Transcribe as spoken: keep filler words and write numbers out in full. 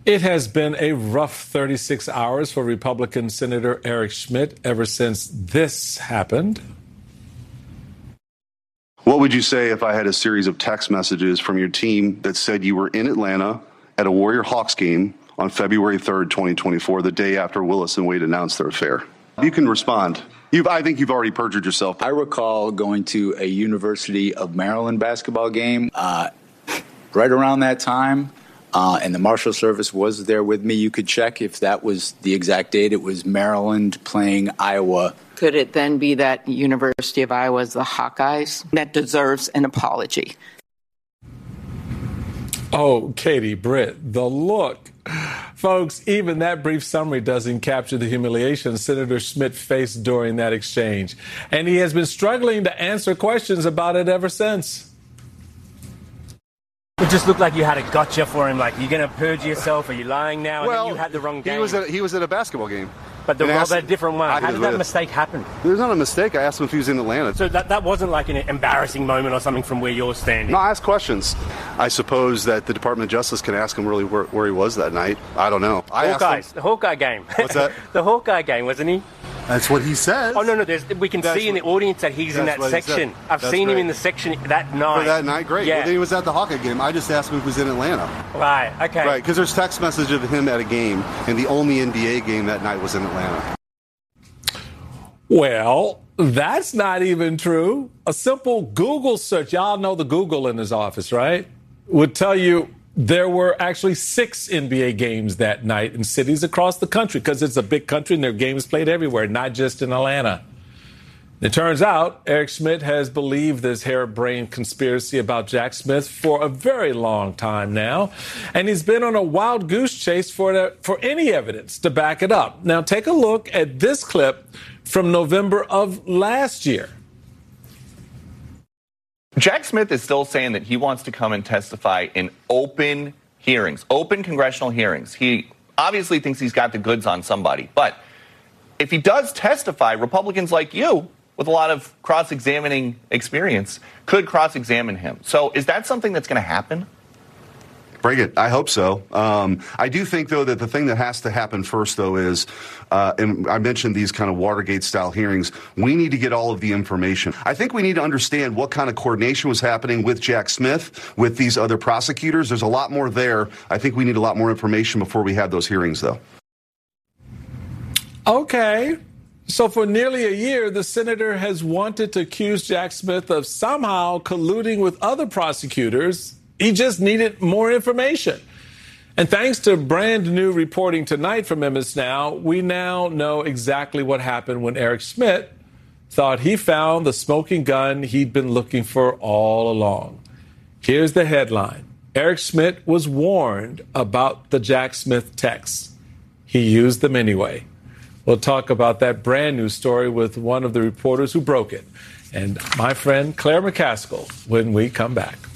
It has been a rough thirty-six hours for Republican Senator Eric Schmitt ever since this happened. What would you say if I had a series of text messages from your team that said you were in Atlanta at a Warrior Hawks game on February third, twenty twenty-four, the day after Willis and Wade announced their affair? You can respond. You've, I think you've already perjured yourself. I recall going to a University of Maryland basketball game uh, right around that time. Uh, and the Marshal Service was there with me. You could check if that was the exact date. It was Maryland playing Iowa. Could it then be that University of Iowa is the Hawkeyes? That deserves an apology. Oh, Katie, Britt, the look. Folks, even that brief summary doesn't capture the humiliation Senator Schmitt faced during that exchange. And he has been struggling to answer questions about it ever since. It just looked like you had a gotcha for him. Like, you're going to purge yourself? Are you lying now? Well, and then you had the wrong game. He was at, he was at a basketball game. But the asked, a different one. How did that with. mistake happen? There's not a mistake. I asked him if he was in Atlanta. So that, that wasn't like an embarrassing moment or something from where you're standing? No, I asked questions. I suppose that the Department of Justice can ask him really where, where he was that night. I don't know. I Hawkeyes, the Hawkeye game. What's that? The Hawkeye game, wasn't he? That's what he says. Oh, no, no, there's, we can That's see in the audience that he's in that section. I've That's seen great. him in the section that night. For that night, great. Yeah. Well, then he was at the Hawkeye game. I just asked him if he was in Atlanta. Right, okay. Right, because there's text message of him at a game, and the only N B A game that night was in Atlanta. Well, that's not even true. A simple Google search, y'all know the Google in his office, right? Would tell you there were actually six N B A games that night in cities across the country because it's a big country and there are games played everywhere, not just in Atlanta. It turns out Eric Schmitt has believed this harebrained conspiracy about Jack Smith for a very long time now, and he's been on a wild goose chase for, the, for any evidence to back it up. Now, take a look at this clip from November of last year. Jack Smith is still saying that he wants to come and testify in open hearings, open congressional hearings. He obviously thinks he's got the goods on somebody. But if he does testify, Republicans like you, with a lot of cross-examining experience, could cross-examine him. So is that something that's going to happen? Bring it. I hope so. Um, I do think, though, that the thing that has to happen first, though, is, uh, and I mentioned these kind of Watergate-style hearings, we need to get all of the information. I think we need to understand what kind of coordination was happening with Jack Smith, with these other prosecutors. There's a lot more there. I think we need a lot more information before we have those hearings, though. Okay. So for nearly a year, the senator has wanted to accuse Jack Smith of somehow colluding with other prosecutors. He just needed more information. And thanks to brand new reporting tonight from M S Now, we now know exactly what happened when Eric Schmitt thought he found the smoking gun he'd been looking for all along. Here's the headline. Eric Schmitt was warned about the Jack Smith texts. He used them anyway. We'll talk about that brand new story with one of the reporters who broke it, and my friend Claire McCaskill, when we come back.